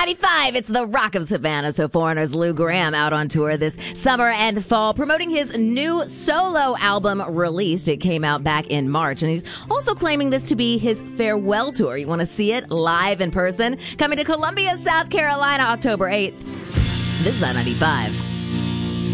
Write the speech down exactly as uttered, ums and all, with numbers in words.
ninety-five, it's the Rock of Savannah. So Foreigner's Lou Gramm out on tour this summer and fall, promoting his new solo album released. It came out back in March, and he's also claiming this to be his farewell tour. You want to see it live in person? Coming to Columbia, South Carolina, October eighth. This is I ninety-five.